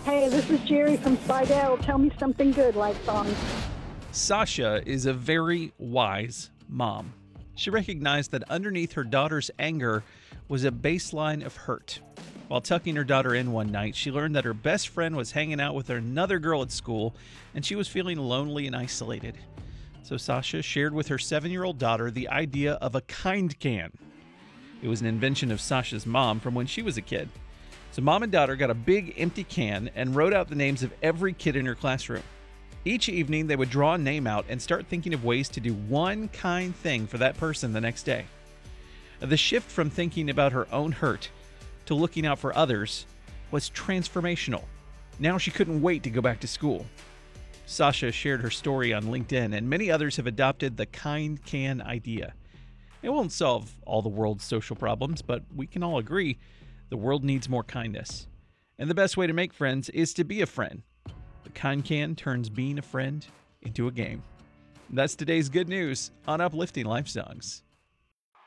Hey, this is Jerry from Slidell. Tell me something good like songs. Sasha is a very wise mom. She recognized that underneath her daughter's anger was a baseline of hurt. While tucking her daughter in one night, she learned that her best friend was hanging out with another girl at school, and she was feeling lonely and isolated. So Sasha shared with her 7-year-old daughter the idea of a kind can. It was an invention of Sasha's mom from when she was a kid. So mom and daughter got a big empty can and wrote out the names of every kid in her classroom. Each evening, they would draw a name out and start thinking of ways to do one kind thing for that person the next day. The shift from thinking about her own hurt to looking out for others was transformational. Now she couldn't wait to go back to school. Sasha shared her story on LinkedIn, and many others have adopted the kind can idea. It won't solve all the world's social problems, but we can all agree the world needs more kindness. And the best way to make friends is to be a friend. The kind can turns being a friend into a game. That's today's good news on Uplifting Life Songs.